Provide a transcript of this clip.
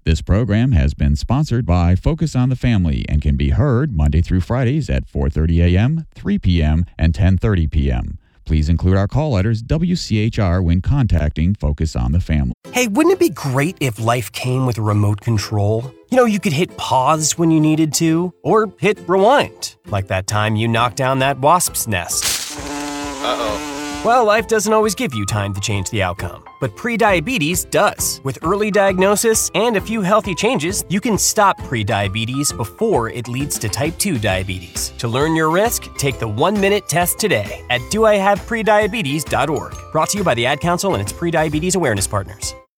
This program has been sponsored by Focus on the Family and can be heard Monday through Fridays at 4:30 a.m., 3 p.m., and 10:30 p.m. Please include our call letters WCHR when contacting Focus on the Family. Hey, wouldn't it be great if life came with a remote control? You know, you could hit pause when you needed to, or hit rewind, like that time you knocked down that wasp's nest. Uh-oh. Well, life doesn't always give you time to change the outcome, but prediabetes does. With early diagnosis and a few healthy changes, you can stop prediabetes before it leads to type 2 diabetes. To learn your risk, take the 1-minute test today at doihaveprediabetes.org. Brought to you by the Ad Council and its Prediabetes Awareness Partners.